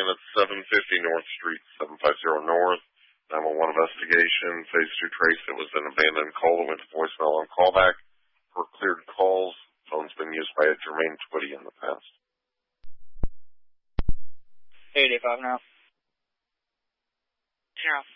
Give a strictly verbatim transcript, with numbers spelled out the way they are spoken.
in at seven fifty North Street, seven fifty North. nine one one investigation, phase two trace. It was an abandoned call that went to voicemail on callback. For cleared calls, phone's been used by a Jermaine Twitty in the past. eighty-five now. Zero